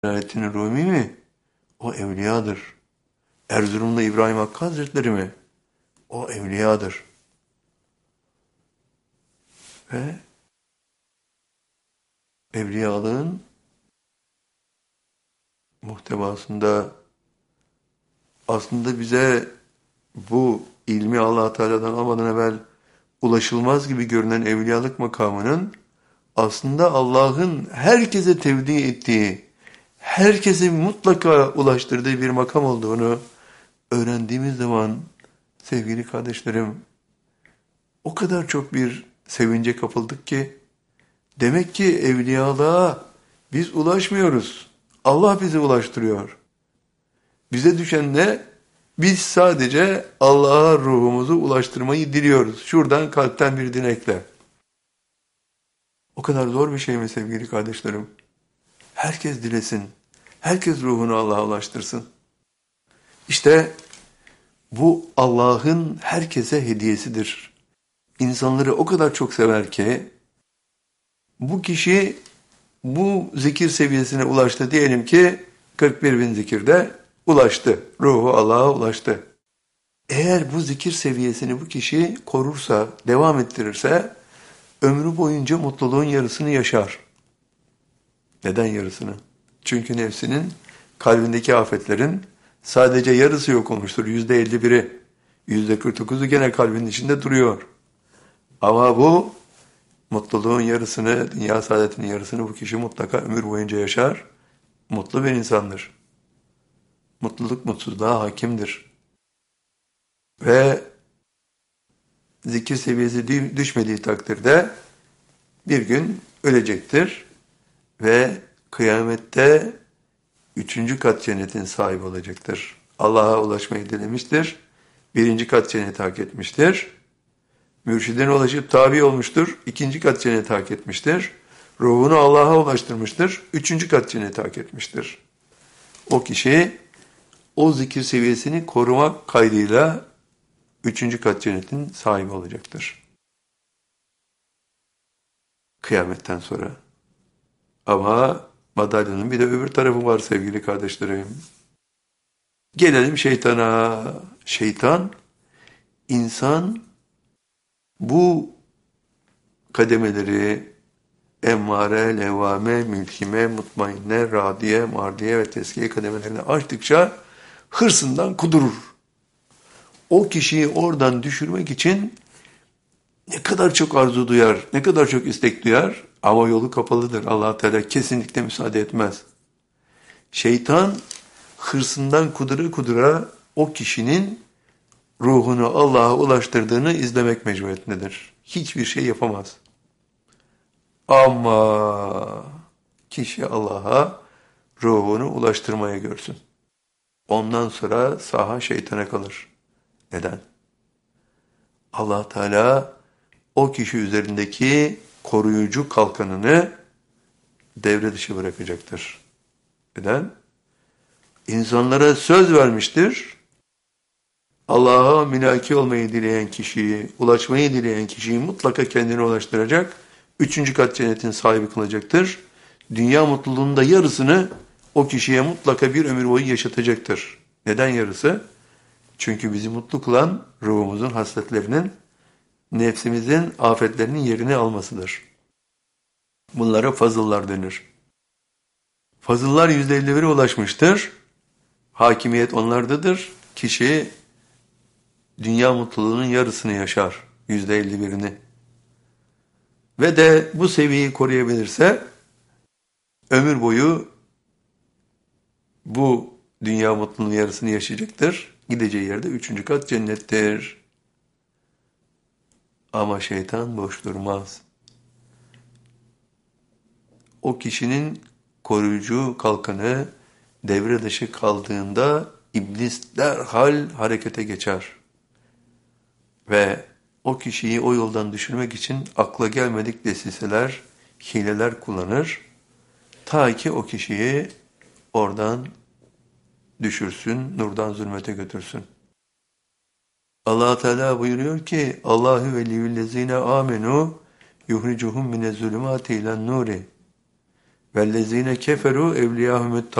Celalettin Rumi mi? O evliyadır. Erzurum'da İbrahim Hakkı Hazretleri mi? O evliyadır. Ve evliyalığın muhtevasında aslında bize bu ilmi Allah Teala'dan almadan evvel ulaşılmaz gibi görünen evliyalık makamının aslında Allah'ın herkese tevdi ettiği, herkese mutlaka ulaştırdığı bir makam olduğunu öğrendiğimiz zaman sevgili kardeşlerim o kadar çok bir sevince kapıldık ki demek ki evliyalığa biz ulaşmıyoruz. Allah bizi ulaştırıyor. Bize düşen ne? Biz sadece Allah'a ruhumuzu ulaştırmayı diliyoruz. Şuradan kalpten bir dilekle. O kadar zor bir şey mi sevgili kardeşlerim? Herkes dilesin. Herkes ruhunu Allah'a ulaştırsın. İşte bu Allah'ın herkese hediyesidir. İnsanları o kadar çok sever ki bu kişi bu zikir seviyesine ulaştı diyelim ki 41 bin zikirde ulaştı. Ruhu Allah'a ulaştı. Eğer bu zikir seviyesini bu kişi korursa, devam ettirirse ömrü boyunca mutluluğun yarısını yaşar. Neden yarısını? Çünkü nefsinin kalbindeki afetlerin sadece yarısı yok olmuştur. %51'i, %49'u gene kalbinin içinde duruyor. Ama bu mutluluğun yarısını, dünya saadetinin yarısını bu kişi mutlaka ömür boyunca yaşar. Mutlu bir insandır. Mutluluk mutsuzluğa hakimdir. Ve zikir seviyesi düşmediği takdirde bir gün ölecektir. Ve kıyamette 3. kat cennetin sahibi olacaktır. Allah'a ulaşmayı dilemiştir. 1. kat cenneti hak etmiştir. Mürşidine ulaşıp tabi olmuştur. 2. kat cenneti hak etmiştir. Ruhunu Allah'a ulaştırmıştır. 3. kat cenneti hak etmiştir. O kişi o zikir seviyesini korumak kaydıyla 3. kat cennetin sahibi olacaktır. Kıyametten sonra. Ama madalyonun bir de öbür tarafı var sevgili kardeşlerim. Gelelim şeytana. Şeytan, insan bu kademeleri emmare, levvame, mülhime, mutmainne, radiye, mardiye ve teskiye kademelerini açtıkça hırsından kudurur. O kişiyi oradan düşürmek için ne kadar çok arzu duyar, ne kadar çok istek duyar ama yolu kapalıdır. Allah Teala kesinlikle müsaade etmez. Şeytan hırsından kudura kudura o kişinin ruhunu Allah'a ulaştırdığını izlemek mecburiyetindedir. Hiçbir şey yapamaz. Ama kişi Allah'a ruhunu ulaştırmaya görsün. Ondan sonra saha şeytana kalır. Neden? Allah Teala o kişi üzerindeki koruyucu kalkanını devre dışı bırakacaktır. Neden? İnsanlara söz vermiştir. Allah'a münaki olmayı dileyen kişiyi, ulaşmayı dileyen kişiyi mutlaka kendine ulaştıracak. 3. kat cennetin sahibi kılacaktır. Dünya mutluluğunun da yarısını o kişiye mutlaka bir ömür boyu yaşatacaktır. Neden yarısı? Çünkü bizi mutlu kılan ruhumuzun hasletlerinin, nefsimizin afetlerinin yerini almasıdır. Bunlara fazıllar denir. Fazıllar %51'e ulaşmıştır. Hakimiyet onlardadır. Kişi dünya mutluluğunun yarısını yaşar. %51'ini. Ve de bu seviyeyi koruyabilirse ömür boyu bu dünya mutluluğunun yarısını yaşayacaktır. Gideceği yerde 3. kat cennettir. Ama şeytan boş durmaz. O kişinin koruyucu kalkanı devre dışı kaldığında iblis derhal harekete geçer. Ve o kişiyi o yoldan düşürmek için akla gelmedik desiseler, hileler kullanır. Ta ki o kişiyi oradan düşürsün, nurdan zulmete götürsün. Allah Teala buyuruyor ki: Allahu veliyyullezine amenu yuhricuhum minez zulümati ilen nuri. Vellezine keferu evliyahum